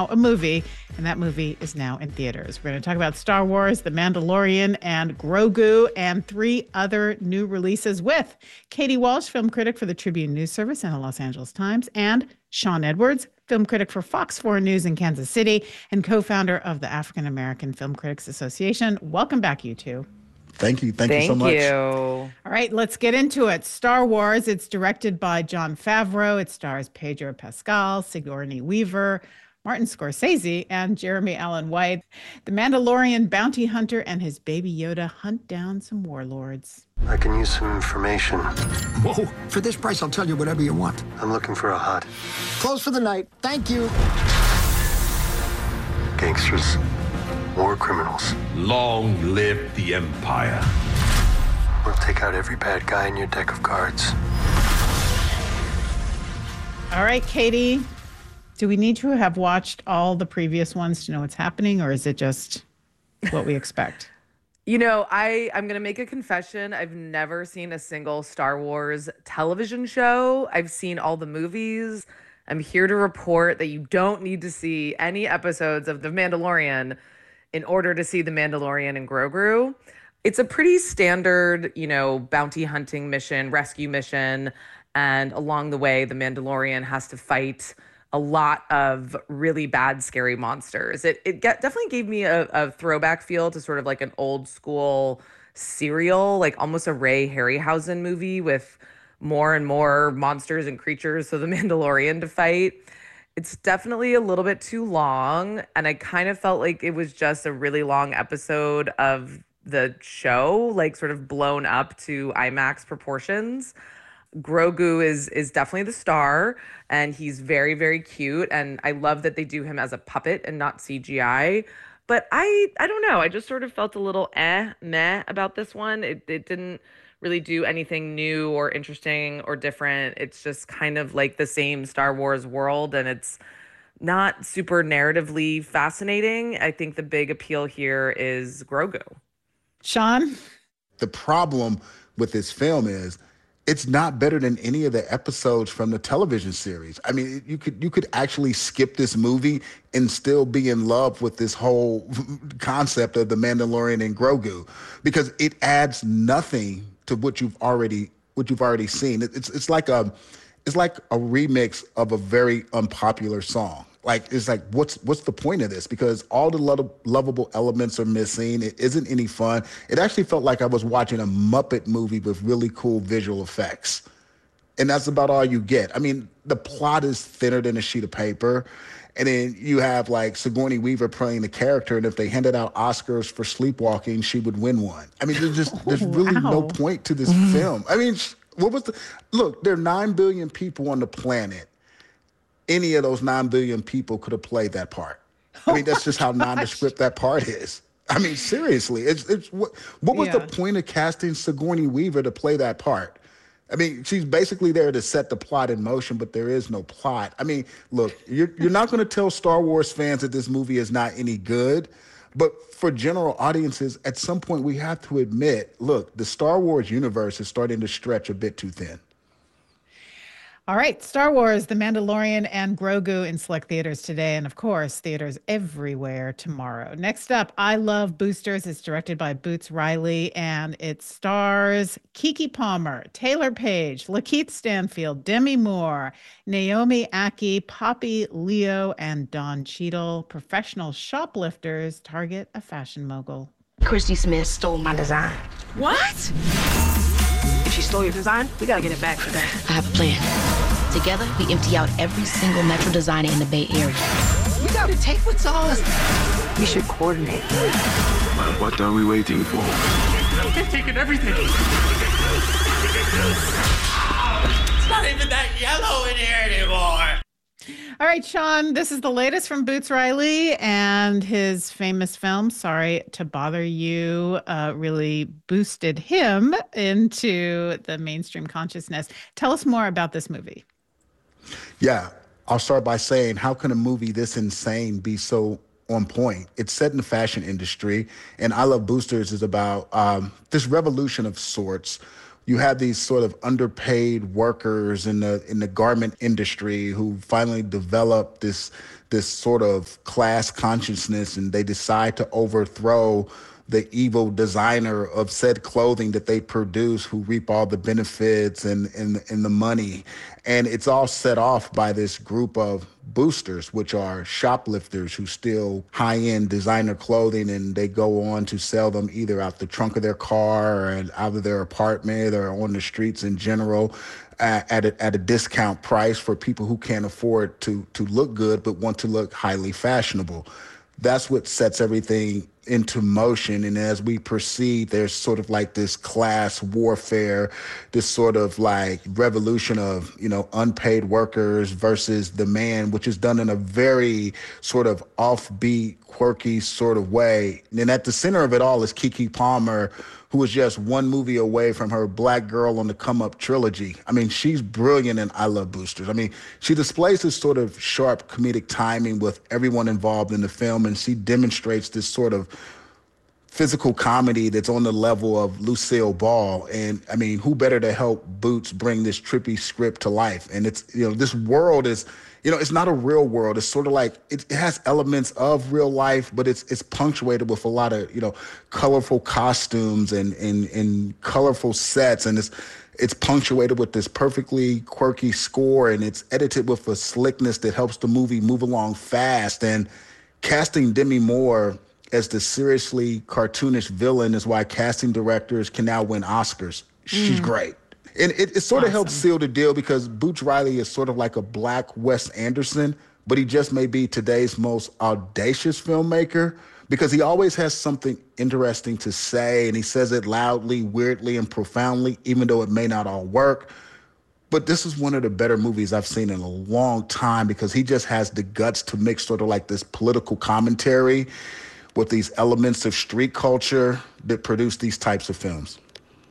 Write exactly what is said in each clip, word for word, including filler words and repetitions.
a movie, and that movie is now in theaters. We're going to talk about Star Wars, The Mandalorian, and Grogu, and three other new releases with Katie Walsh, film critic for the Tribune News Service and the Los Angeles Times, and Sean Edwards, film critic for Fox four News in Kansas City and co-founder of the African American Film Critics Association. Welcome back, you two. Thank you. Thank, Thank you so much. You. All right, let's get into it. Star Wars, it's directed by Jon Favreau. It stars Pedro Pascal, Sigourney Weaver, Martin Scorsese, and Jeremy Allen White. The Mandalorian bounty hunter and his baby Yoda hunt down some warlords. I can use some information. Whoa, for this price, I'll tell you whatever you want. I'm looking for a hut. Close for the night. Thank you. Gangsters. War criminals. Long live the Empire. We'll take out every bad guy in your deck of cards. All right, Katie, do we need to have watched all the previous ones to know what's happening, or is it just what we expect? You know, I, I'm going to make a confession. I've never seen a single Star Wars television show. I've seen all the movies. I'm here to report that you don't need to see any episodes of The Mandalorian in order to see The Mandalorian and Grogu. It's a pretty standard, you know, bounty hunting mission, rescue mission. And along the way, the Mandalorian has to fight a lot of really bad, scary monsters. It it get, definitely gave me a, a throwback feel to sort of like an old school serial, like almost a Ray Harryhausen movie with more and more monsters and creatures for the Mandalorian to fight. It's definitely a little bit too long, and I kind of felt like it was just a really long episode of the show, like sort of blown up to IMAX proportions. Grogu is is definitely the star, and he's very, very cute, and I love that they do him as a puppet and not C G I. But I I don't know, I just sort of felt a little eh, meh about this one. It it didn't really do anything new or interesting or different. It's just kind of like the same Star Wars world, and it's not super narratively fascinating. I think the big appeal here is Grogu. Sean? The problem with this film is it's not better than any of the episodes from the television series. I mean, you could you could actually skip this movie and still be in love with this whole concept of the Mandalorian and Grogu, because it adds nothing to what you've already what you've already seen. It's it's like a it's like a remix of a very unpopular song. Like, it's like, what's what's the point of this? Because all the lo- lovable elements are missing. It isn't any fun. It actually felt like I was watching a Muppet movie with really cool visual effects. And that's about all you get. I mean, the plot is thinner than a sheet of paper. And then you have like Sigourney Weaver playing the character, and if they handed out Oscars for Sleepwalking, she would win one. I mean, there's just there's really Wow. no point to this film. I mean, what was the look? There are nine billion people on the planet. Any of those nine billion people could have played that part. I mean, that's just how nondescript that part is. I mean, seriously, it's it's what what was Yeah. the point of casting Sigourney Weaver to play that part? I mean, she's basically there to set the plot in motion, but there is no plot. I mean, look, you're you're not going to tell Star Wars fans that this movie is not any good, but for general audiences, at some point we have to admit, look, the Star Wars universe is starting to stretch a bit too thin. All right, Star Wars, The Mandalorian, and Grogu in select theaters today, and of course, theaters everywhere tomorrow. Next up, I Love Boosters. It's directed by Boots Riley, and it stars Keke Palmer, Taylor Page, Lakeith Stanfield, Demi Moore, Naomi Ackie, Poppy Leo, and Don Cheadle. Professional shoplifters target a fashion mogul. Christy Smith stole my design. What? If she stole your design, we gotta get it back for that. I have a plan. Together, we empty out every single Metro designer in the Bay Area. We gotta take what's ours. We should coordinate. What are we waiting for? They've taken everything. It's not even that yellow in here anymore. All right, Sean, this is the latest from Boots Riley and his famous film, Sorry to Bother You, uh, really boosted him into the mainstream consciousness. Tell us more about this movie. Yeah, I'll start by saying, how can a movie this insane be so on point? It's set in the fashion industry, and I Love Boosters is about um, this revolution of sorts you have these sort of underpaid workers in the in the garment industry who finally develop this this sort of class consciousness, and they decide to overthrow the evil designer of said clothing that they produce, who reap all the benefits and, and, and the money. And it's all set off by this group of boosters, which are shoplifters who steal high-end designer clothing, and they go on to sell them either out the trunk of their car or out of their apartment or on the streets in general at a, at a discount price for people who can't afford to, to look good but want to look highly fashionable. That's what sets everything into motion. And as we proceed, there's sort of like this class warfare, this sort of like revolution of, you know, unpaid workers versus the man, which is done in a very sort of offbeat, quirky sort of way. And at the center of it all is Keke Palmer, who was just one movie away from her Black Girl on the Come Up trilogy. I mean, she's brilliant in I Love Boosters. I mean, she displays this sort of sharp comedic timing with everyone involved in the film, and she demonstrates this sort of physical comedy that's on the level of Lucille Ball. And I mean, who better to help Boots bring this trippy script to life? And it's, you know, this world is, you know, it's not a real world. It's sort of like, it, it has elements of real life, but it's it's punctuated with a lot of, you know, colorful costumes and and, and colorful sets. And it's it's punctuated with this perfectly quirky score, and it's edited with a slickness that helps the movie move along fast. And casting Demi Moore as the seriously cartoonish villain is why casting directors can now win Oscars. She's mm. great. And it, it sort of awesome. helps seal the deal because Boots Riley is sort of like a black Wes Anderson, but he just may be today's most audacious filmmaker because he always has something interesting to say, and he says it loudly, weirdly, and profoundly, even though it may not all work. But this is one of the better movies I've seen in a long time because he just has the guts to mix sort of like this political commentary with these elements of street culture that produce these types of films.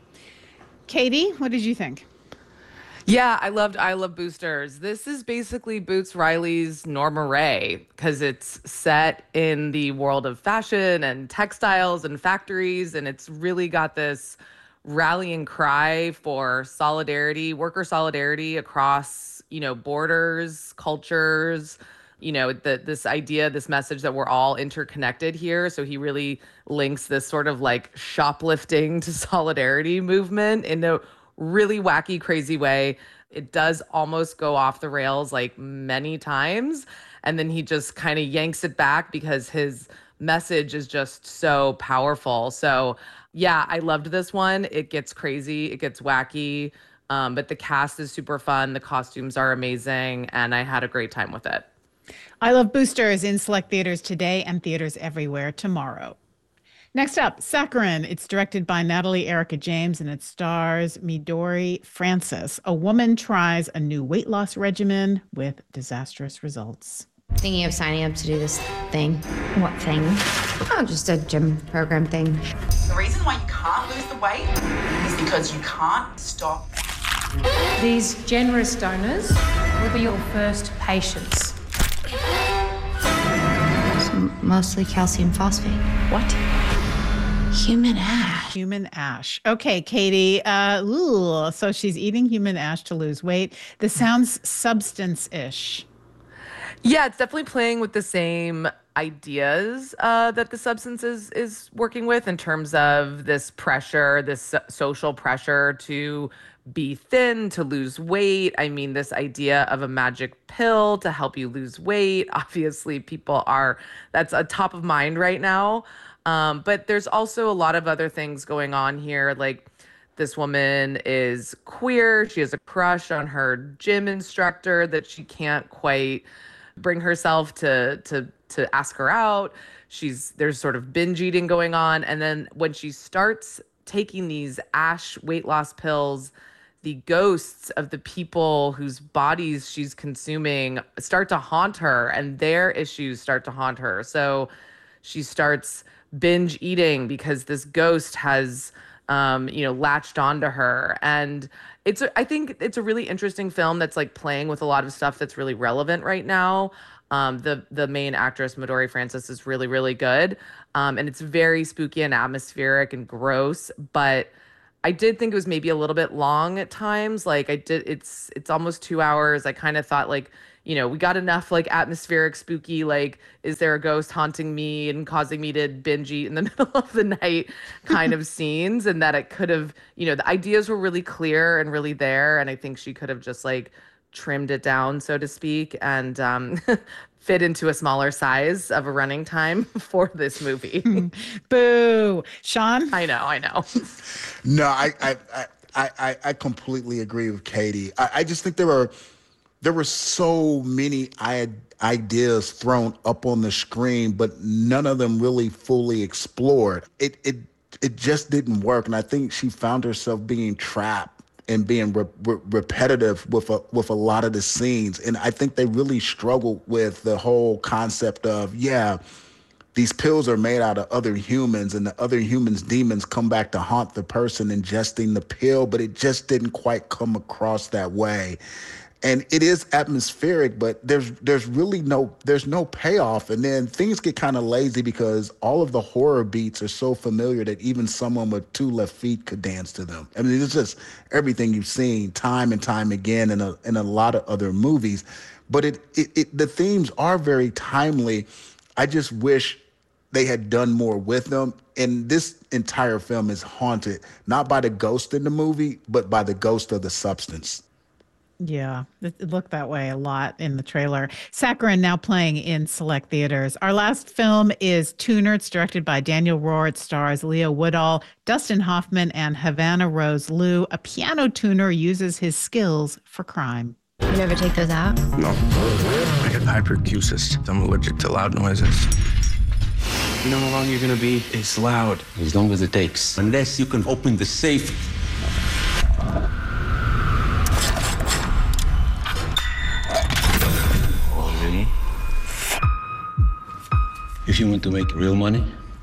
Katie, what did you think? Yeah, I loved I Love Boosters. This is basically Boots Riley's Norma Rae because it's set in the world of fashion and textiles and factories, and it's really got this rallying cry for solidarity, worker solidarity across, you know, borders, cultures, you know, the, this idea, this message that we're all interconnected here. So he really links this sort of like shoplifting to solidarity movement in a really wacky, crazy way. It does almost go off the rails like many times. And then he just kind of yanks it back because his message is just so powerful. So yeah, I loved this one. It gets crazy. It gets wacky. Um, but the cast is super fun. The costumes are amazing. And I had a great time with it. I Love Boosters in select theaters today and theaters everywhere tomorrow. Next up, Saccharin. It's directed by Natalie Erica James and it stars Midori Francis. A woman tries a new weight loss regimen with disastrous results. Thinking of signing up to do this thing. What thing? Oh, just a gym program thing. The reason why you can't lose the weight is because you can't stop. These generous donors will be your first patients. Mostly calcium phosphate. What? Human ash. Human ash. Okay, Katie. Uh, ooh, so she's eating human ash to lose weight. This sounds substance-ish. Yeah, it's definitely playing with the same ideas uh, that the substance is, is working with in terms of this pressure, this social pressure to be thin, to lose weight. I mean, this idea of a magic pill to help you lose weight. Obviously, people are, that's a top of mind right now. Um, but there's also a lot of other things going on here. Like this woman is queer. She has a crush on her gym instructor that she can't quite bring herself to, to, to ask her out. She's, there's sort of binge eating going on. And then when she starts taking these ash weight loss pills, the ghosts of the people whose bodies she's consuming start to haunt her and their issues start to haunt her. So she starts binge eating because this ghost has, um, you know, latched onto her. And it's, a, I think it's a really interesting film that's like playing with a lot of stuff that's really relevant right now. Um, the, the main actress, Midori Francis, is really, really good. Um, and it's very spooky and atmospheric and gross, but I did think it was maybe a little bit long at times. Like I did, it's it's almost two hours. I kind of thought like, you know, we got enough like atmospheric, spooky, like, is there a ghost haunting me and causing me to binge eat in the middle of the night kind of scenes, and that it could have, you know, the ideas were really clear and really there. And I think she could have just like trimmed it down, so to speak, and um, fit into a smaller size of a running time for this movie. Boo. Sean? I know, I know. No, I I, I, I, I completely agree with Katie. I, I just think there were there were so many I- ideas thrown up on the screen, but none of them really fully explored. It it it just didn't work, and I think she found herself being trapped and being re- re- repetitive with a, with a lot of the scenes. And I think they really struggled with the whole concept of, yeah, these pills are made out of other humans, and the other humans' demons come back to haunt the person ingesting the pill, but it just didn't quite come across that way. And it is atmospheric, but there's there's really no there's no payoff. And then things get kind of lazy because all of the horror beats are so familiar that even someone with two left feet could dance to them. I mean, it's just everything you've seen time and time again in a in a lot of other movies. But it it, it the themes are very timely. I just wish they had done more with them. And this entire film is haunted not by the ghost in the movie, but by the ghost of the substance. Yeah, it it looked that way a lot in the trailer. Saccharin now playing in select theaters. Our last film is Tuner. It's directed by Daniel Rohr. It stars Leo Woodall, Dustin Hoffman, and Havana Rose Liu. A piano tuner uses his skills for crime. You never take those out? No. I got hyperacusis. I'm allergic to loud noises. You know how long you're gonna be? It's loud. As long as it takes. Unless you can open the safe. If you want to make real money,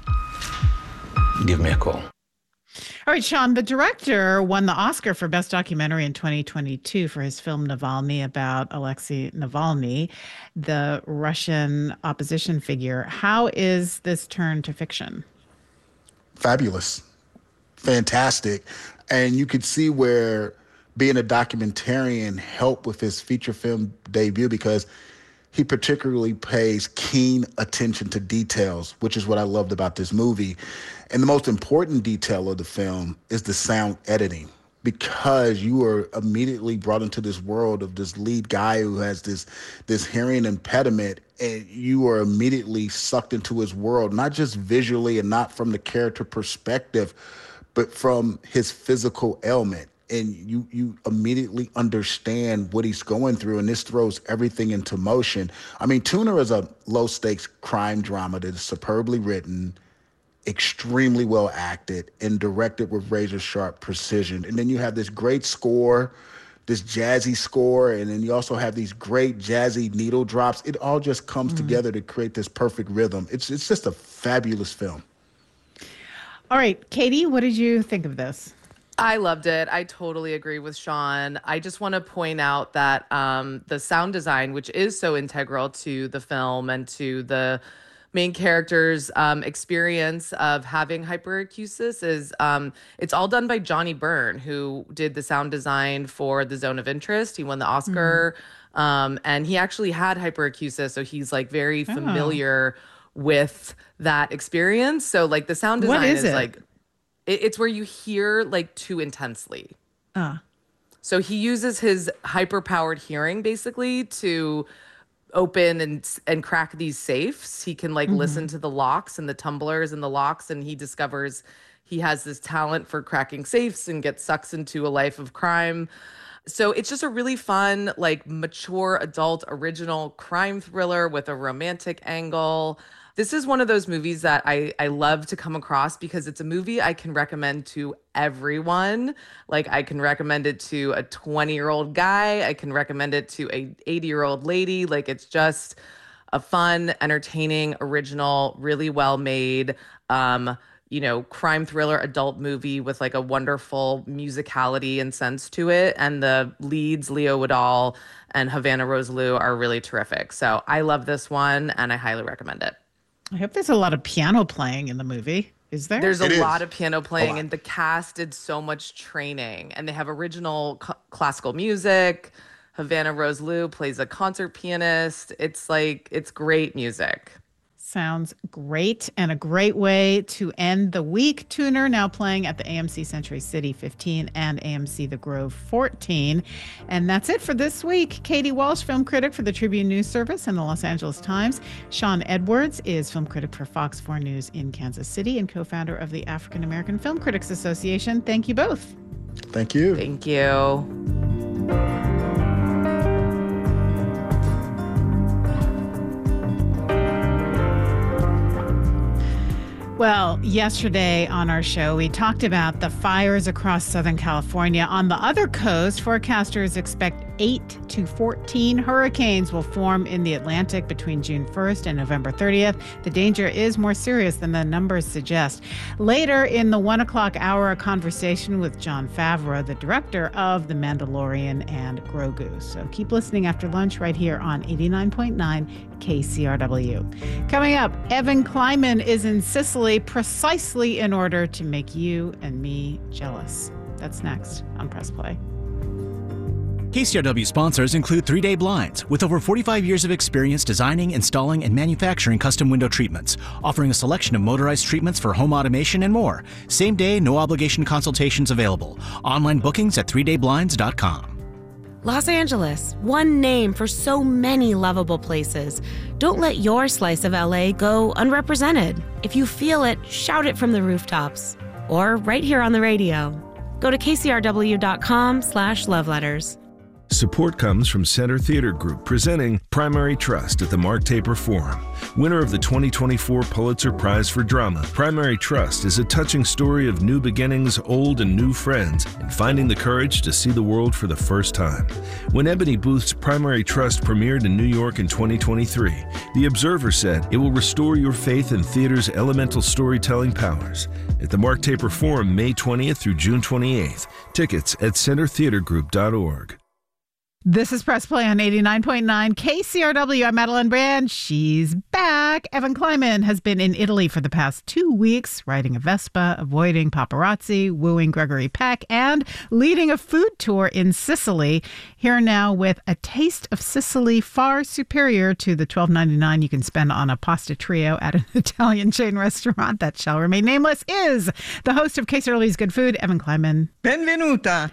give me a call. All right, Sean, the director won the Oscar for Best Documentary in twenty twenty-two for his film Navalny, about Alexei Navalny, the Russian opposition figure. How is this turned to fiction? Fabulous. Fantastic. And you could see where being a documentarian helped with his feature film debut, because he particularly pays keen attention to details, which is what I loved about this movie. And the most important detail of the film is the sound editing, because you are immediately brought into this world of this lead guy who has this, this hearing impediment, and you are immediately sucked into his world, not just visually and not from the character perspective, but from his physical ailment. And you you immediately understand what he's going through, and this throws everything into motion. I mean, Tuner is a low-stakes crime drama that is superbly written, extremely well acted, and directed with razor-sharp precision. And then you have this great score, this jazzy score, and then you also have these great jazzy needle drops. It all just comes mm-hmm. together to create this perfect rhythm. It's it's just a fabulous film. All right, Katie, what did you think of this? I loved it. I totally agree with Sean. I just want to point out that um, the sound design, which is so integral to the film and to the main character's um, experience of having hyperacusis, is um, it's all done by Johnny Byrne, who did the sound design for The Zone of Interest. He won the Oscar, mm. um, and he actually had hyperacusis, so he's like very familiar oh. with that experience. So like the sound design what is, is it? like. It's where you hear like too intensely. Uh. So he uses his hyper-powered hearing basically to open and and crack these safes. He can like mm-hmm. listen to the locks and the tumblers and the locks, and he discovers he has this talent for cracking safes and gets sucked into a life of crime. So it's just a really fun, like mature, adult, original crime thriller with a romantic angle. This is one of those movies that I, I love to come across because it's a movie I can recommend to everyone. Like I can recommend it to a twenty-year-old guy. I can recommend it to a eighty-year-old lady. Like it's just a fun, entertaining, original, really well made, um, you know, crime thriller adult movie with like a wonderful musicality and sense to it. And the leads, Leo Woodall and Havana Rose Liu, are really terrific. So I love this one and I highly recommend it. I hope there's a lot of piano playing in the movie. Is there? There's a It lot is. of piano A playing, lot. and the cast did so much training. And they have original cl- classical music. Havana Rose Liu plays a concert pianist. It's like, it's great music. Sounds great, and a great way to end the week. Tuner now playing at the A M C Century City fifteen and A M C The Grove fourteen. And that's it for this week. Katie Walsh, film critic for the Tribune News Service and the Los Angeles Times. Sean Edwards is film critic for Fox four News in Kansas City and co-founder of the African American Film Critics Association. Thank you both. Thank you. Thank you. Well, yesterday on our show, we talked about the fires across Southern California. On the other coast, forecasters expect eight to fourteen hurricanes will form in the Atlantic between June first and November thirtieth. The danger is more serious than the numbers suggest. Later in the one o'clock hour, a conversation with Jon Favreau, the director of The Mandalorian and Grogu. So keep listening after lunch right here on eighty-nine point nine K C R W. Coming up, Evan Kleiman is in Sicily precisely in order to make you and me jealous. That's next on Press Play. K C R W sponsors include three day Blinds, with over forty-five years of experience designing, installing, and manufacturing custom window treatments, offering a selection of motorized treatments for home automation and more. Same day, no obligation consultations available. Online bookings at three day blinds dot com. Los Angeles, one name for so many lovable places. Don't let your slice of L A go unrepresented. If you feel it, shout it from the rooftops. Or right here on the radio. Go to K C R W dot com slash love letters. Support comes from Center Theater Group, presenting Primary Trust at the Mark Taper Forum. Winner of the twenty twenty-four Pulitzer Prize for Drama, Primary Trust is a touching story of new beginnings, old and new friends, and finding the courage to see the world for the first time. When Ebony Booth's Primary Trust premiered in New York in twenty twenty-three, The Observer said it will restore your faith in theater's elemental storytelling powers. At the Mark Taper Forum, May twentieth through June twenty-eighth. Tickets at center theater group dot org. This is Press Play on eighty-nine point nine K C R W. I'm Madeline Brand. She's back. Evan Kleiman has been in Italy for the past two weeks, riding a Vespa, avoiding paparazzi, wooing Gregory Peck, and leading a food tour in Sicily. Here now with a taste of Sicily far superior to the twelve ninety-nine you can spend on a pasta trio at an Italian chain restaurant that shall remain nameless, is the host of K C R W's Good Food, Evan Kleiman. Benvenuta.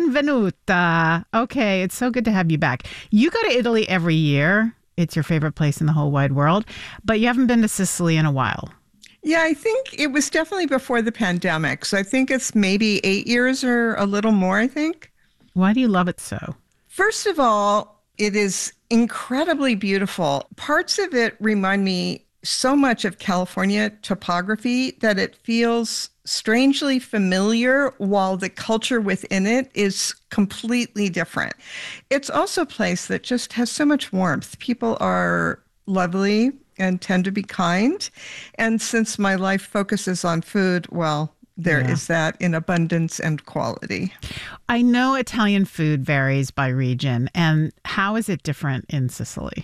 Benvenuta. Okay, it's so good to have you back. You go to Italy every year. It's your favorite place in the whole wide world, but you haven't been to Sicily in a while. Yeah, I think it was definitely before the pandemic. So I think it's maybe eight years or a little more, I think. Why do you love it so? First of all, it is incredibly beautiful. Parts of it remind me so much of California topography that it feels strangely familiar while the culture within it is completely different. It's also a place that just has so much warmth. People are lovely and tend to be kind. And since my life focuses on food, well, there Yeah. is that in abundance and quality. I know Italian food varies by region. And how is it different in Sicily?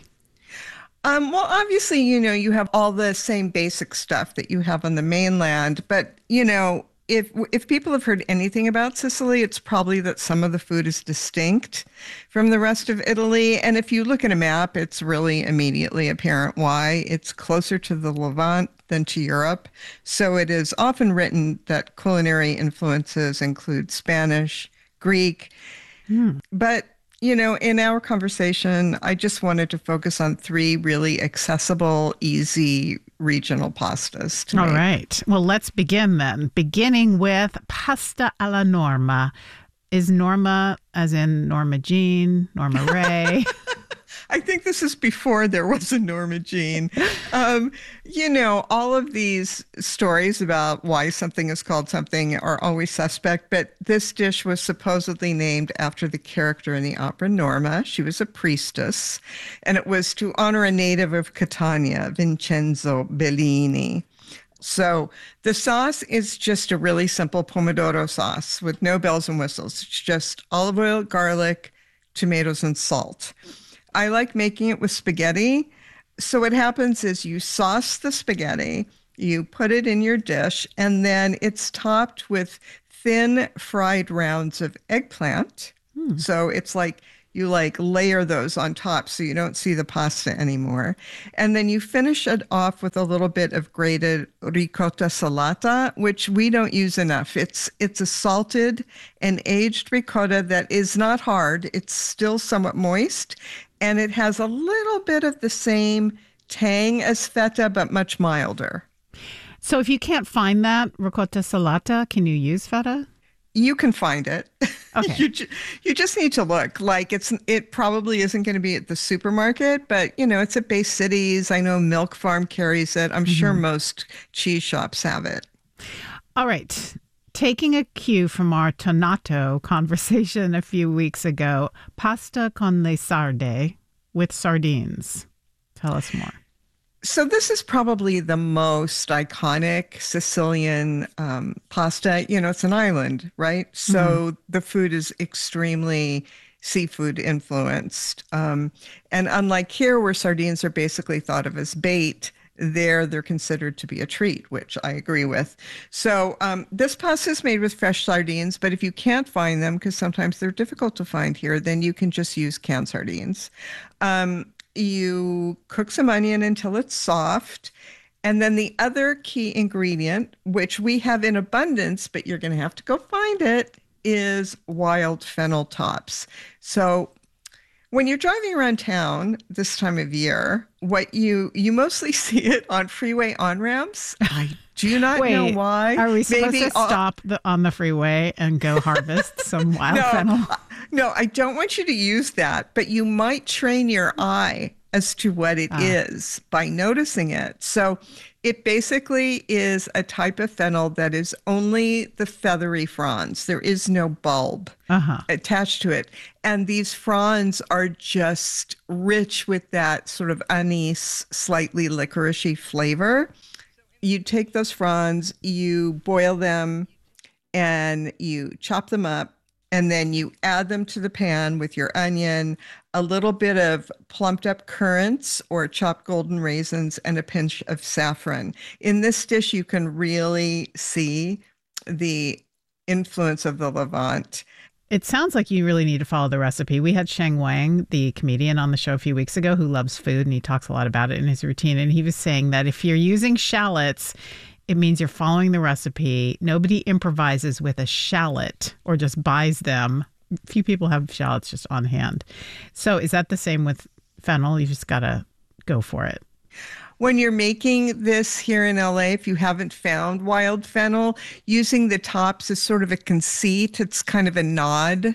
Um, well, obviously, you know, you have all the same basic stuff that you have on the mainland. But, you know, if if people have heard anything about Sicily, it's probably that some of the food is distinct from the rest of Italy. And if you look at a map, it's really immediately apparent why. It's closer to the Levant than to Europe. So it is often written that culinary influences include Spanish, Greek. Hmm. But you know, in our conversation, I just wanted to focus on three really accessible, easy regional pastas to All make. right. Well, let's begin then. Beginning with pasta alla Norma. Is Norma as in Norma Jean, Norma Ray? I think this is before there was a Norma Jean. Um, you know, all of these stories about why something is called something are always suspect, but this dish was supposedly named after the character in the opera Norma. She was a priestess, and it was to honor a native of Catania, Vincenzo Bellini. So the sauce is just a really simple pomodoro sauce with no bells and whistles. It's just olive oil, garlic, tomatoes, and salt. I like making it with spaghetti. So what happens is you sauce the spaghetti, You put it in your dish, and then it's topped with thin fried rounds of eggplant. Hmm. So it's like you like layer those on top so you don't see the pasta anymore. And then you finish it off with a little bit of grated ricotta salata, which we don't use enough. It's it's a salted and aged ricotta that is not hard. It's still somewhat moist, and it has a little bit of the same tang as feta, but much milder. So if you can't find that ricotta salata, can you use feta? You can find it. Okay. you, ju- you just need to look. Like it's it probably isn't going to be at the supermarket, but you know, it's at Bay Cities. I know Milk Farm carries it. I'm mm-hmm. sure most cheese shops have it. All right. Taking a cue from our tonnato conversation a few weeks ago, pasta con le sarde with sardines. Tell us more. So this is probably the most iconic Sicilian um, pasta. You know, it's an island, right? So mm-hmm. the food is extremely seafood influenced. Um, and unlike here, where sardines are basically thought of as bait, there they're considered to be a treat, which I agree with. So um, this pasta is made with fresh sardines, but if you can't find them, because sometimes they're difficult to find here, then you can just use canned sardines. Um, You cook some onion until it's soft. And then the other key ingredient, which we have in abundance, but you're going to have to go find it, is wild fennel tops. So when you're driving around town this time of year, what you you mostly see it on freeway on-ramps. I do not Wait, know why. Are we supposed Maybe to stop the, on the freeway and go harvest some wild no, fennel? No, I don't want you to use that, but you might train your eye as to what it ah. is by noticing it. So it basically is a type of fennel that is only the feathery fronds. There is no bulb uh-huh. attached to it. And these fronds are just rich with that sort of anise, slightly licoricey flavor. You take those fronds, you boil them, and you chop them up. And then you add them to the pan with your onion, a little bit of plumped up currants or chopped golden raisins, and a pinch of saffron. In this dish, you can really see the influence of the Levant. It sounds like you really need to follow the recipe. We had Sheng Wang, the comedian, on the show a few weeks ago who loves food, and he talks a lot about it in his routine. And he was saying that if you're using shallots, it means you're following the recipe. Nobody improvises with a shallot or just buys them. Few people have shallots just on hand. So is that the same with fennel? You just got to go for it. When you're making this here in L A, if you haven't found wild fennel, using the tops is sort of a conceit. It's kind of a nod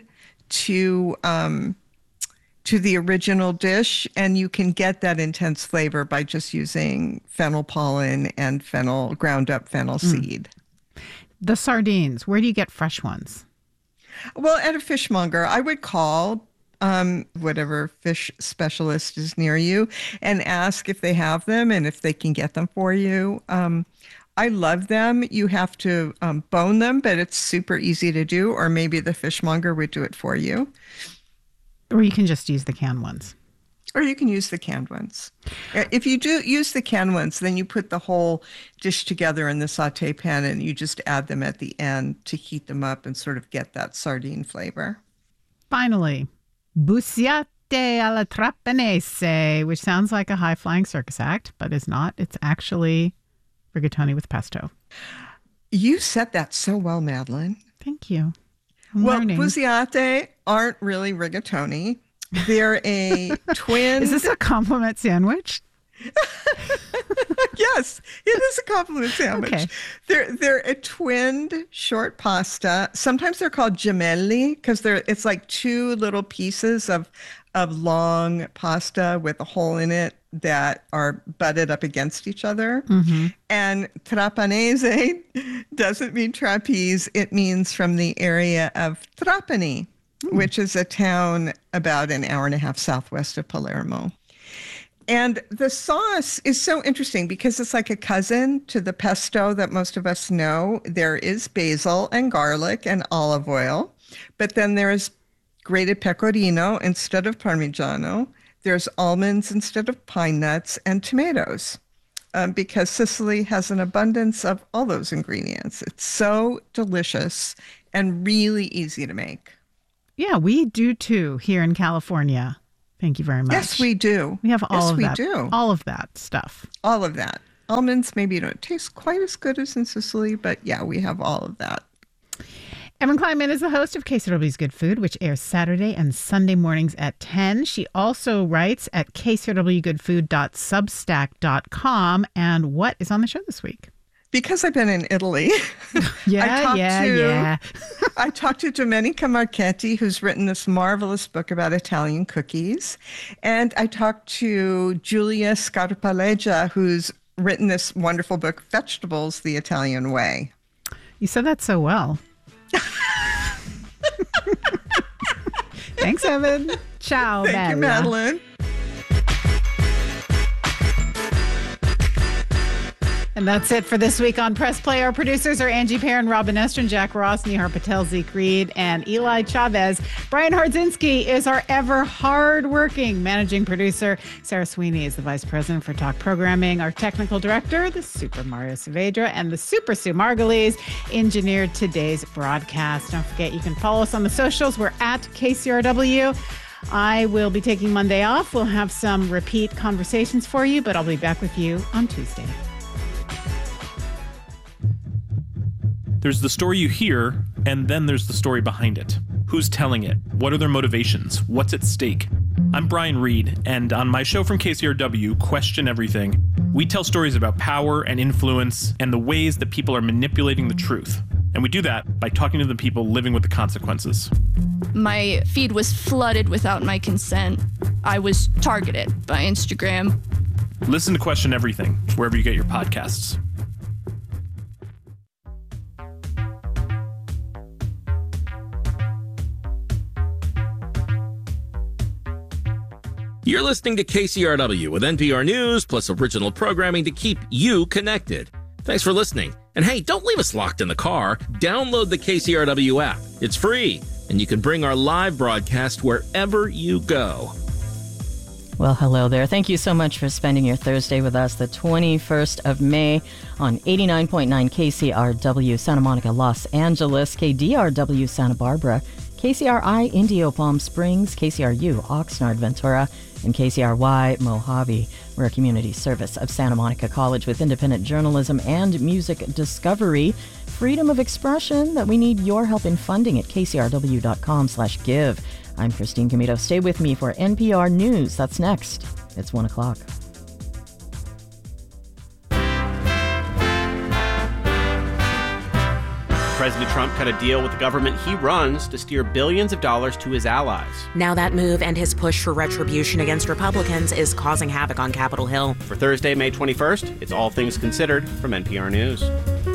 to um, to the original dish, and you can get that intense flavor by just using fennel pollen and fennel, ground up fennel mm. seed. The sardines, where do you get fresh ones? Well, at a fishmonger. I would call um, whatever fish specialist is near you and ask if they have them and if they can get them for you. Um, I love them. You have to um, bone them, but it's super easy to do, or maybe the fishmonger would do it for you. Or you can just use the canned ones. Or you can use the canned ones. If you do use the canned ones, then you put the whole dish together in the saute pan and you just add them at the end to heat them up and sort of get that sardine flavor. Finally, bucciate alla trapanese, which sounds like a high-flying circus act, but is not. It's actually rigatoni with pesto. You said that so well, Madeline. Thank you. I'm well, learning. bucciate aren't really rigatoni. They're a twin. Is this a compliment sandwich? Yes, it is a compliment sandwich. Okay. They're they're a twinned short pasta. Sometimes they're called gemelli because they're it's like two little pieces of of long pasta with a hole in it that are butted up against each other. Mm-hmm. And trapanese doesn't mean trapeze. It means from the area of Trapani, mm. which is a town about an hour and a half southwest of Palermo. And the sauce is so interesting because it's like a cousin to the pesto that most of us know. There is basil and garlic and olive oil, but then there is grated pecorino instead of parmigiano. There's almonds instead of pine nuts and tomatoes. um, because Sicily has an abundance of all those ingredients. It's so delicious and really easy to make. Yeah, we do too here in California. Thank you very much. Yes, we do. We have all yes, of we that. do. All of that stuff. All of that. Almonds maybe don't taste quite as good as in Sicily, but yeah, we have all of that. Evan Kleinman is the host of K C R W's Good Food, which airs Saturday and Sunday mornings at ten. She also writes at k c r w good food dot substack dot com. And what is on the show this week? Because I've been in Italy, yeah, I yeah, to, yeah. I talked to Domenica Marchetti, who's written this marvelous book about Italian cookies. And I talked to Julia Scarpaleggia, who's written this wonderful book, Vegetables the Italian Way. You said that so well. Thanks, Evan. Ciao, Thank you, Madeline. And that's it for this week on Press Play. Our producers are Angie Perrin, Robin Estrin, Jack Ross, Nihar Patel, Zeke Reed, and Eli Chavez. Brian Hardzinski is our ever hard-working managing producer. Sarah Sweeney is the vice president for talk programming. Our technical director, the Super Mario Saavedra, and the Super Sue Margulies engineered today's broadcast. Don't forget, you can follow us on the socials. We're at K C R W. I will be taking Monday off. We'll have some repeat conversations for you, but I'll be back with you on Tuesday. There's the story you hear, and then there's the story behind it. Who's telling it? What are their motivations? What's at stake? I'm Brian Reed, and on my show from K C R W, Question Everything, we tell stories about power and influence and the ways that people are manipulating the truth. And we do that by talking to the people living with the consequences. My feed was flooded without my consent. I was targeted by Instagram. Listen to Question Everything, wherever you get your podcasts. You're listening to K C R W with N P R News plus original programming to keep you connected. Thanks for listening. And hey, don't leave us locked in the car. Download the K C R W app. It's free, and you can bring our live broadcast wherever you go. Well, hello there. Thank you so much for spending your Thursday with us, the twenty-first of May on eighty-nine point nine K C R W Santa Monica, Los Angeles, K D R W Santa Barbara, K C R I Indio Palm Springs, K C R U Oxnard Ventura, and K C R Y Mojave. We're a community service of Santa Monica College with independent journalism and music discovery. Freedom of expression that we need your help in funding at k c r w dot com slash give. I'm Christine Comito. Stay with me for N P R News. That's next. It's one o'clock. President Trump cut a deal with the government he runs to steer billions of dollars to his allies. Now that move and his push for retribution against Republicans is causing havoc on Capitol Hill. For Thursday, May twenty-first, it's All Things Considered from N P R News.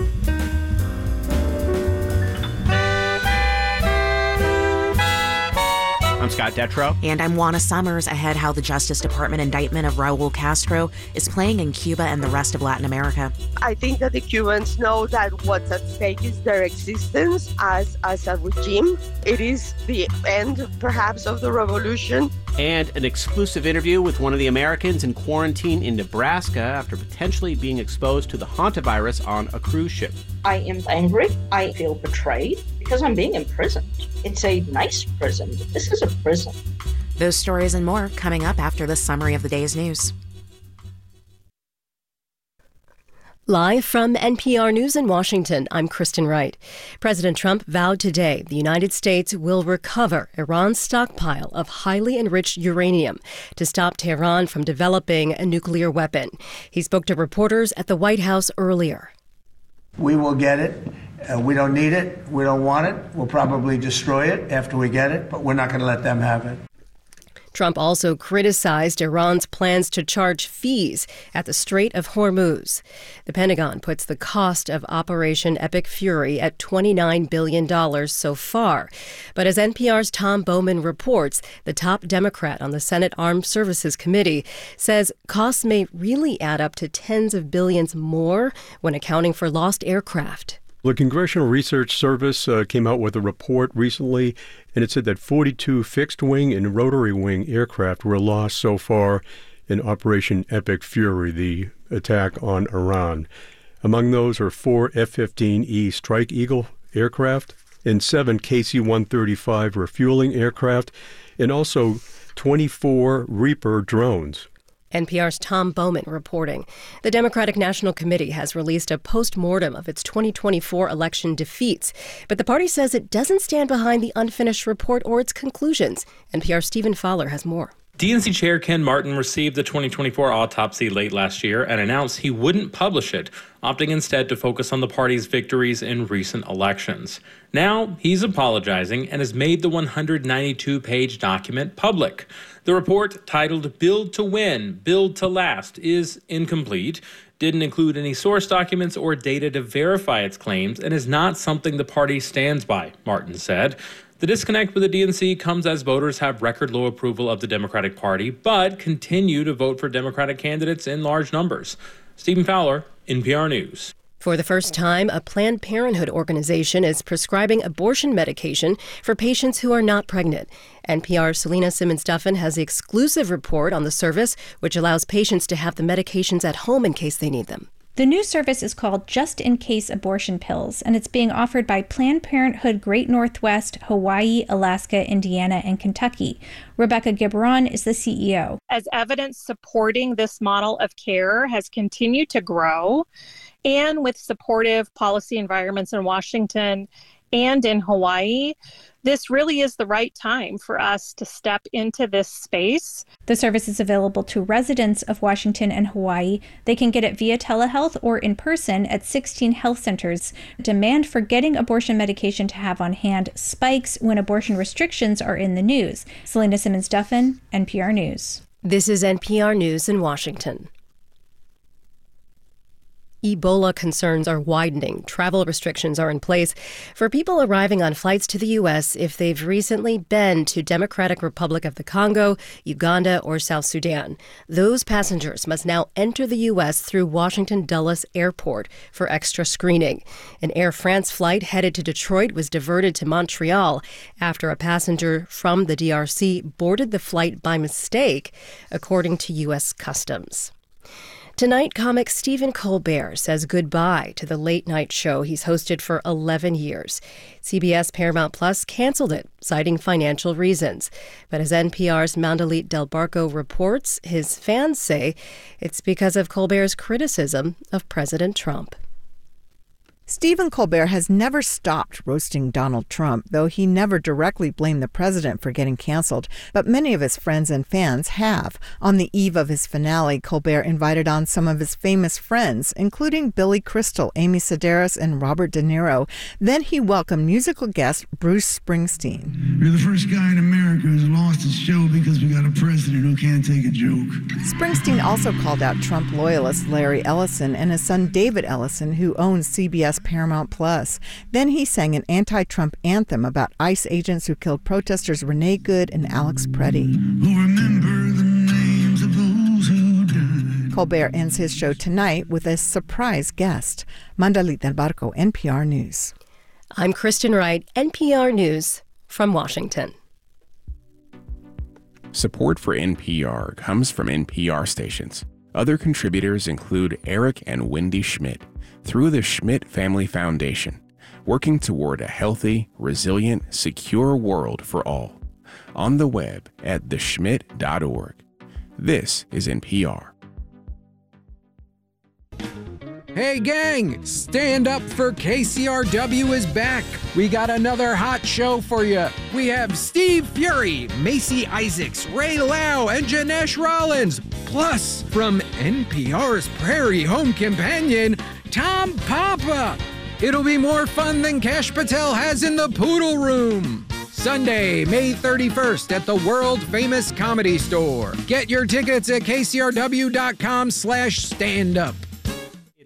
I'm Scott Detrow. And I'm Juana Summers. Ahead, how the Justice Department indictment of Raul Castro is playing in Cuba and the rest of Latin America. I think that the Cubans know that what's at stake is their existence as, as a regime. It is the end, perhaps, of the revolution. And an exclusive interview with one of the Americans in quarantine in Nebraska after potentially being exposed to the hantavirus on a cruise ship. I am angry. I feel betrayed because I'm being imprisoned. It's a nice prison. This is a prison. Those stories and more coming up after the summary of the day's news. Live from N P R News in Washington, I'm Kristen Wright. President Trump vowed today the United States will recover Iran's stockpile of highly enriched uranium to stop Tehran from developing a nuclear weapon. He spoke to reporters at the White House earlier. We will get it. Uh, we don't need it. We don't want it. We'll probably destroy it after we get it, but we're not going to let them have it. Trump also criticized Iran's plans to charge fees at the Strait of Hormuz. The Pentagon puts the cost of Operation Epic Fury at twenty-nine billion dollars so far. But as N P R's Tom Bowman reports, the top Democrat on the Senate Armed Services Committee says costs may really add up to tens of billions more when accounting for lost aircraft. The Congressional Research Service uh, came out with a report recently, and it said that forty-two fixed-wing and rotary-wing aircraft were lost so far in Operation Epic Fury, the attack on Iran. Among those are four F fifteen E Strike Eagle aircraft and seven K C one thirty-five refueling aircraft, and also twenty-four Reaper drones. N P R's Tom Bowman reporting. The Democratic National Committee has released a post-mortem of its twenty twenty-four election defeats, but the party says it doesn't stand behind the unfinished report or its conclusions. N P R's Stephen Fowler has more. D N C Chair Ken Martin received the twenty twenty-four autopsy late last year and announced he wouldn't publish it, opting instead to focus on the party's victories in recent elections. Now, he's apologizing and has made the one hundred ninety-two page document public. The report, titled Build to Win, Build to Last, is incomplete, didn't include any source documents or data to verify its claims, and is not something the party stands by, Martin said. The disconnect with the D N C comes as voters have record low approval of the Democratic Party, but continue to vote for Democratic candidates in large numbers. Stephen Fowler, N P R News. For the first time, a Planned Parenthood organization is prescribing abortion medication for patients who are not pregnant. N P R's Selena Simmons-Duffin has the exclusive report on the service, which allows patients to have the medications at home in case they need them. The new service is called Just In Case Abortion Pills, and it's being offered by Planned Parenthood Great Northwest, Hawaii, Alaska, Indiana, and Kentucky. Rebecca Gibron is the C E O. As evidence supporting this model of care has continued to grow, and with supportive policy environments in Washington and in Hawaii, this really is the right time for us to step into this space. The service is available to residents of Washington and Hawaii. They can get it via telehealth or in person at sixteen health centers. Demand for getting abortion medication to have on hand spikes when abortion restrictions are in the news. Selena Simmons-Duffin, N P R News. This is N P R News in Washington. Ebola concerns are widening. Travel restrictions are in place for people arriving on flights to the U S if they've recently been to Democratic Republic of the Congo, Uganda, or South Sudan. Those passengers must now enter the U S through Washington Dulles Airport for extra screening. An Air France flight headed to Detroit was diverted to Montreal after a passenger from the D R C boarded the flight by mistake, according to U S Customs. Tonight, comic Stephen Colbert says goodbye to the late-night show he's hosted for eleven years. C B S Paramount Plus canceled it, citing financial reasons. But as N P R's Mandalit Del Barco reports, his fans say it's because of Colbert's criticism of President Trump. Stephen Colbert has never stopped roasting Donald Trump, though he never directly blamed the president for getting canceled. But many of his friends and fans have. On the eve of his finale, Colbert invited on some of his famous friends, including Billy Crystal, Amy Sedaris, and Robert De Niro. Then he welcomed musical guest Bruce Springsteen. You're the first guy in America who's lost his show because we got a president who can't take a joke. Springsteen also called out Trump loyalist Larry Ellison and his son David Ellison, who owns C B S Paramount Plus. Then he sang an anti-Trump anthem about ICE agents who killed protesters Renee Good and Alex Preddy. Who remember the names of those who died. Colbert ends his show tonight with a surprise guest. Mandalit Del Barco, N P R News. I'm Kristen Wright, N P R News from Washington. Support for N P R comes from N P R stations. Other contributors include Eric and Wendy Schmidt through the Schmidt Family Foundation, working toward a healthy, resilient, secure world for all. On the web at the schmidt dot org. This is N P R. Hey gang, Stand Up for K C R W is back. We got another hot show for you. We have Steve Fury, Macy Isaacs, Ray Lau, and Janesh Rollins. Plus, from N P R's Prairie Home Companion, Tom Papa. It'll be more fun than Kash Patel has in the Poodle Room. Sunday, May thirty-first at the world-famous Comedy Store. Get your tickets at K C R W dot com slash stand up.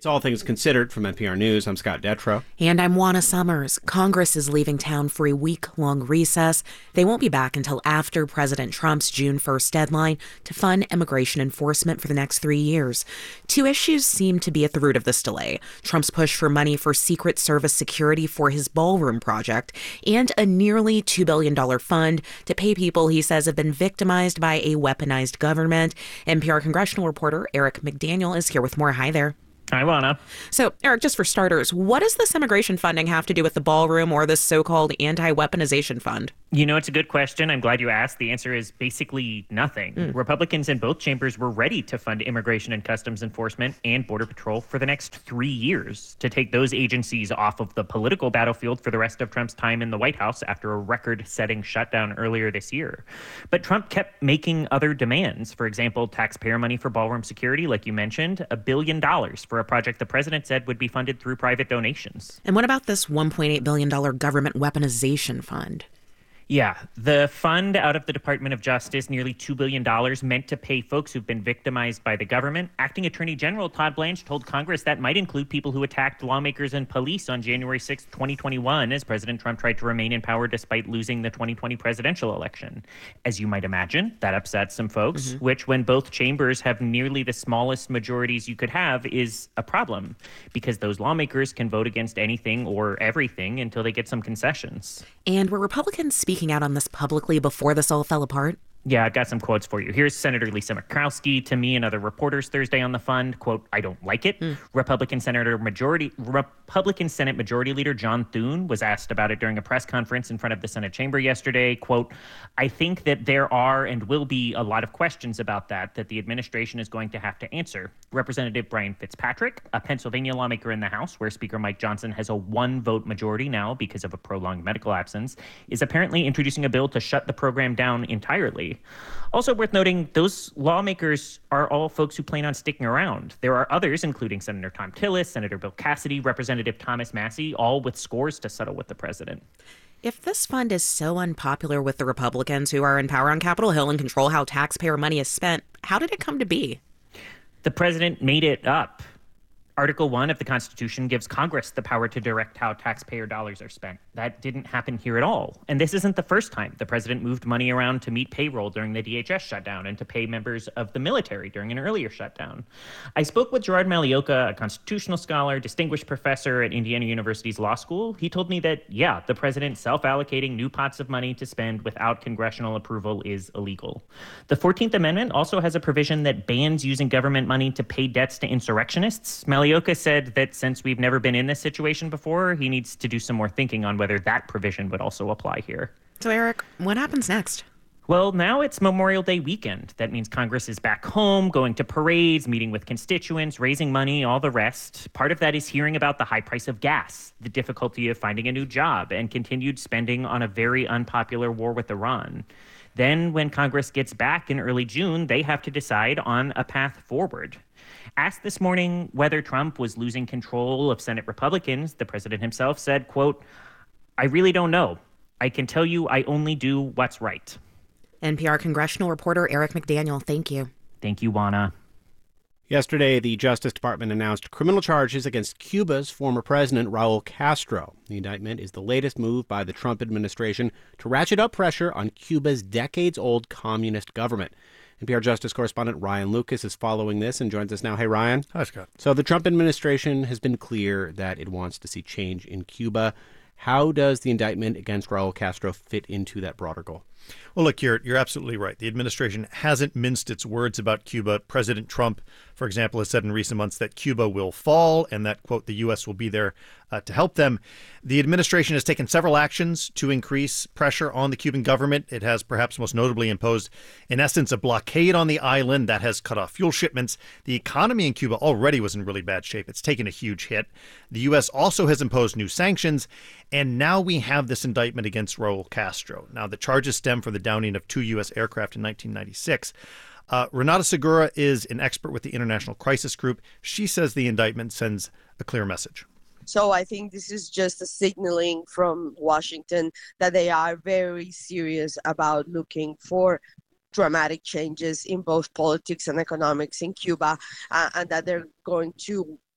It's All Things Considered from N P R News. I'm Scott Detrow. And I'm Juana Summers. Congress is leaving town for a week-long recess. They won't be back until after President Trump's June first deadline to fund immigration enforcement for the next three years. Two issues seem to be at the root of this delay: Trump's push for money for Secret Service security for his ballroom project, and a nearly two billion dollars fund to pay people he says have been victimized by a weaponized government. N P R congressional reporter Eric McDaniel is here with more. Hi there. Hi, Juana. So, Eric, just for starters, what does this immigration funding have to do with the ballroom or this so-called anti-weaponization fund? You know, it's a good question. I'm glad you asked. The answer is basically nothing. Mm. Republicans in both chambers were ready to fund immigration and customs enforcement and Border Patrol for the next three years to take those agencies off of the political battlefield for the rest of Trump's time in the White House after a record-setting shutdown earlier this year. But Trump kept making other demands. For example, taxpayer money for ballroom security, like you mentioned, a billion dollars for a project the president said would be funded through private donations. And what about this one point eight billion dollars government weaponization fund? Yeah, the fund out of the Department of Justice, nearly two billion dollars, meant to pay folks who've been victimized by the government. Acting Attorney General Todd Blanche told Congress that might include people who attacked lawmakers and police on January sixth, twenty twenty-one, as President Trump tried to remain in power despite losing the twenty twenty presidential election. As you might imagine, that upsets some folks, mm-hmm. which, when both chambers have nearly the smallest majorities you could have, is a problem, because those lawmakers can vote against anything or everything until they get some concessions. And were Republicans speaking out on this publicly before this all fell apart? Yeah, I've got some quotes for you. Here's Senator Lisa Murkowski to me and other reporters Thursday on the fund. Quote, "I don't like it." Mm. Republican Senator Majority Republican Senate Majority Leader John Thune was asked about it during a press conference in front of the Senate chamber yesterday. Quote, "I think that there are and will be a lot of questions about that that the administration is going to have to answer." Representative Brian Fitzpatrick, a Pennsylvania lawmaker in the House, where Speaker Mike Johnson has a one-vote majority now because of a prolonged medical absence, is apparently introducing a bill to shut the program down entirely. Also worth noting, those lawmakers are all folks who plan on sticking around. There are others, including Senator Thom Tillis, Senator Bill Cassidy, Representative Thomas Massie, all with scores to settle with the president. If this fund is so unpopular with the Republicans who are in power on Capitol Hill and control how taxpayer money is spent, how did it come to be? The president made it up. Article one of the Constitution gives Congress the power to direct how taxpayer dollars are spent. That didn't happen here at all. And this isn't the first time the president moved money around to meet payroll during the D H S shutdown and to pay members of the military during an earlier shutdown. I spoke with Gerard Malioka, a constitutional scholar, distinguished professor at Indiana University's law school. He told me that, yeah, the president self-allocating new pots of money to spend without congressional approval is illegal. The fourteenth Amendment also has a provision that bans using government money to pay debts to insurrectionists. Malioka said that since we've never been in this situation before, he needs to do some more thinking on whether that provision would also apply here. So, Eric, what happens next? Well, now it's Memorial Day weekend. That means Congress is back home, going to parades, meeting with constituents, raising money, all the rest. Part of that is hearing about the high price of gas, the difficulty of finding a new job, and continued spending on a very unpopular war with Iran. Then, when Congress gets back in early June, they have to decide on a path forward. Asked this morning whether Trump was losing control of Senate Republicans, the president himself said, quote, "I really don't know. I can tell you I only do what's right." N P R congressional reporter Eric McDaniel, thank you. Thank you, Juana. Yesterday, the Justice Department announced criminal charges against Cuba's former president, Raul Castro. The indictment is the latest move by the Trump administration to ratchet up pressure on Cuba's decades-old communist government. N P R Justice correspondent Ryan Lucas is following this and joins us now. Hey, Ryan. Hi, Scott. So the Trump administration has been clear that it wants to see change in Cuba. How does the indictment against Raul Castro fit into that broader goal? Well, look, you're, you're absolutely right. The administration hasn't minced its words about Cuba. President Trump, for example, has said in recent months that Cuba will fall and that, quote, the U S will be there uh, to help them. The administration has taken several actions to increase pressure on the Cuban government. It has perhaps most notably imposed, in essence, a blockade on the island that has cut off fuel shipments. The economy in Cuba already was in really bad shape. It's taken a huge hit. The U S also has imposed new sanctions. And now we have this indictment against Raul Castro. Now, the charges stem from the downing of two U S aircraft in nineteen ninety-six. Uh, Renata Segura is an expert with the International Crisis Group. She says the indictment sends a clear message. So I think this is just a signaling from Washington that they are very serious about looking for dramatic changes in both politics and economics in Cuba, uh, and that they're going to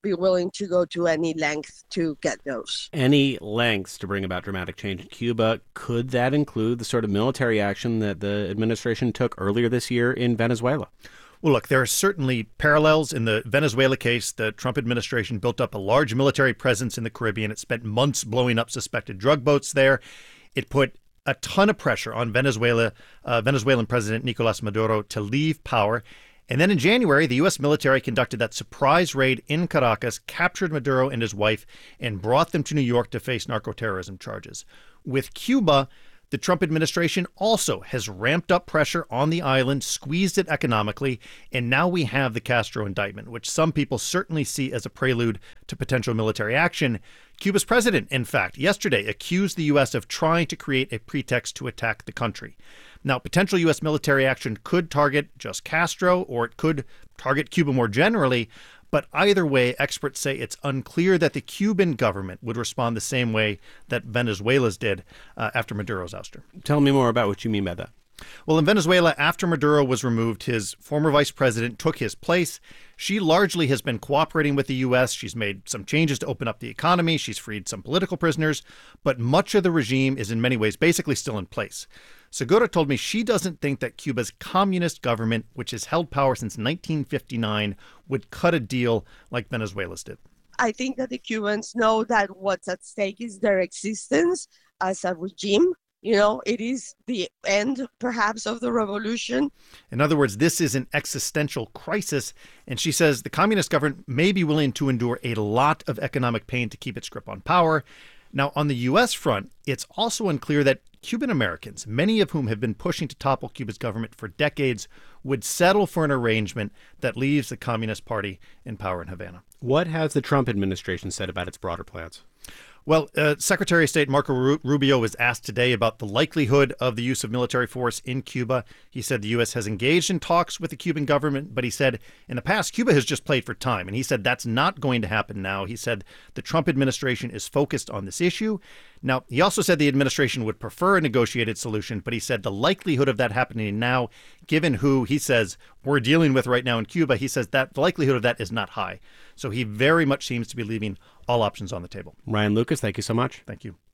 be willing to go to any length to get those. Any lengths to bring about dramatic change in Cuba. Could that include the sort of military action that the administration took earlier this year in Venezuela? Well, look, there are certainly parallels. In the Venezuela case, the Trump administration built up a large military presence in the Caribbean. It spent months blowing up suspected drug boats there. It put a ton of pressure on Venezuela, uh, Venezuelan President Nicolas Maduro to leave power. And then in January, the U S military conducted that surprise raid in Caracas, captured Maduro and his wife, and brought them to New York to face narco-terrorism charges. With Cuba, the Trump administration also has ramped up pressure on the island, squeezed it economically, and now we have the Castro indictment, which some people certainly see as a prelude to potential military action. Cuba's president, in fact, yesterday accused the U S of trying to create a pretext to attack the country. Now, potential U S military action could target just Castro, or it could target Cuba more generally. But either way, experts say it's unclear that the Cuban government would respond the same way that Venezuela's did uh, after Maduro's ouster. Tell me more about what you mean by that. Well, in Venezuela, after Maduro was removed, his former vice president took his place. She largely has been cooperating with the U S. She's made some changes to open up the economy. She's freed some political prisoners. But much of the regime is in many ways basically still in place. Segura told me she doesn't think that Cuba's communist government, which has held power since nineteen fifty-nine, would cut a deal like Venezuela's did. I think that the Cubans know that what's at stake is their existence as a regime. You know, it is the end, perhaps, of the revolution. In other words, this is an existential crisis. And she says the communist government may be willing to endure a lot of economic pain to keep its grip on power. Now, on the U S front, it's also unclear that Cuban Americans, many of whom have been pushing to topple Cuba's government for decades, would settle for an arrangement that leaves the Communist Party in power in Havana. What has the Trump administration said about its broader plans? Well, uh, Secretary of State Marco Rubio was asked today about the likelihood of the use of military force in Cuba. He said the U S has engaged in talks with the Cuban government, but he said in the past, Cuba has just played for time. And he said that's not going to happen now. He said the Trump administration is focused on this issue. Now, he also said the administration would prefer a negotiated solution, but he said the likelihood of that happening now, given who he says we're dealing with right now in Cuba, he says that the likelihood of that is not high. So he very much seems to be leaving all options on the table. Ryan Lucas, thank you so much. Thank you.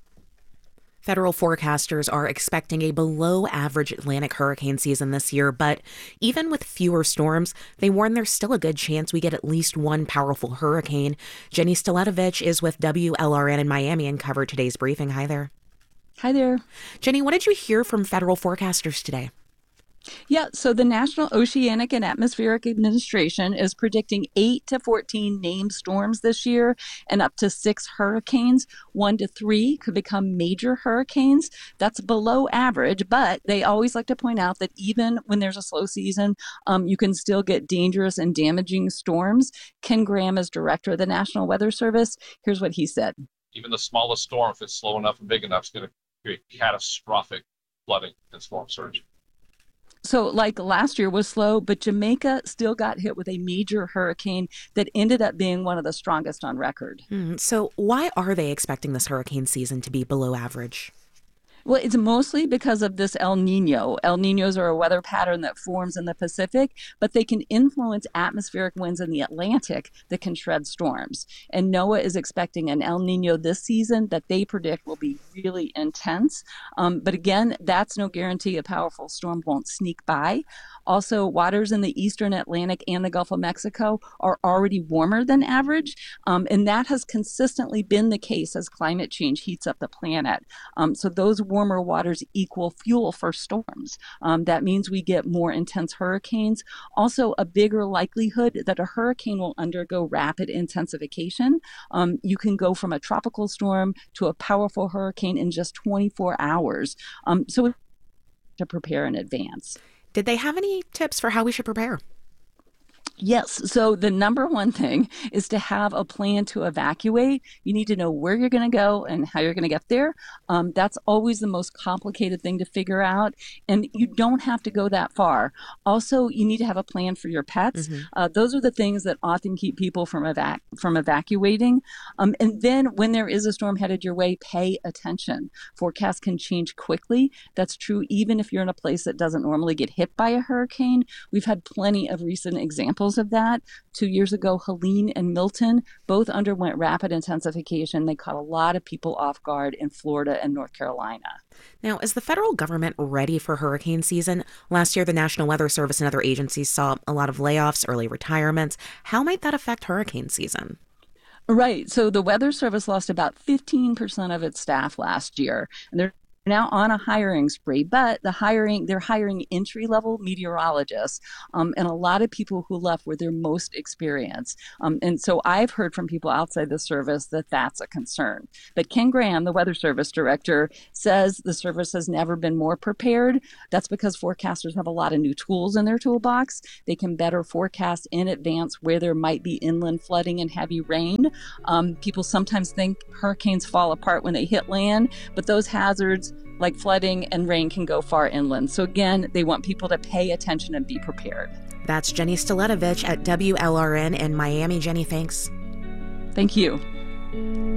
Federal forecasters are expecting a below-average Atlantic hurricane season this year, but even with fewer storms, they warn there's still a good chance we get at least one powerful hurricane. Jenny Staletovich is with W L R N in Miami and covered today's briefing. Hi there. Hi there. Jenny, what did you hear from federal forecasters today? Yeah, so the National Oceanic and Atmospheric Administration is predicting eight to fourteen named storms this year and up to six hurricanes. One to three could become major hurricanes. That's below average, but they always like to point out that even when there's a slow season, um, you can still get dangerous and damaging storms. Ken Graham is director of the National Weather Service. Here's what he said. Even the smallest storm, if it's slow enough and big enough, is going to create catastrophic flooding and storm surge. So like last year was slow, but Jamaica still got hit with a major hurricane that ended up being one of the strongest on record. Mm, so why are they expecting this hurricane season to be below average? Well, it's mostly because of this El Nino. El Ninos are a weather pattern that forms in the Pacific, but they can influence atmospheric winds in the Atlantic that can shred storms. And NOAA is expecting an El Nino this season that they predict will be really intense. Um, but again, that's no guarantee a powerful storm won't sneak by. Also, waters in the eastern Atlantic and the Gulf of Mexico are already warmer than average, um, and that has consistently been the case as climate change heats up the planet. Um, so those warmer waters equal fuel for storms. Um, that means we get more intense hurricanes. Also, a bigger likelihood that a hurricane will undergo rapid intensification. Um, you can go from a tropical storm to a powerful hurricane in just twenty-four hours. Um, so to prepare in advance. Did they have any tips for how we should prepare? Yes. So the number one thing is to have a plan to evacuate. You need to know where you're going to go and how you're going to get there. Um, that's always the most complicated thing to figure out. And you don't have to go that far. Also, you need to have a plan for your pets. Mm-hmm. Uh, those are the things that often keep people from, evac- from evacuating. Um, and then when there is a storm headed your way, pay attention. Forecasts can change quickly. That's true even if you're in a place that doesn't normally get hit by a hurricane. We've had plenty of recent examples examples of that. Two years ago, Helene and Milton both underwent rapid intensification. They caught a lot of people off guard in Florida and North Carolina. Now, is the federal government ready for hurricane season? Last year, the National Weather Service and other agencies saw a lot of layoffs, early retirements. How might that affect hurricane season? Right. So the Weather Service lost about fifteen percent of its staff last year. And they're now on a hiring spree, but the hiring they're hiring entry-level meteorologists, um, and a lot of people who left were their most experienced. Um, and so I've heard from people outside the service that that's a concern. But Ken Graham, the Weather Service director, says the service has never been more prepared. That's because forecasters have a lot of new tools in their toolbox. They can better forecast in advance where there might be inland flooding and heavy rain. Um, people sometimes think hurricanes fall apart when they hit land, but those hazards like flooding and rain can go far inland. So again, they want people to pay attention and be prepared. That's Jenny Staletovich at W L R N in Miami. Jenny, thanks. Thank you.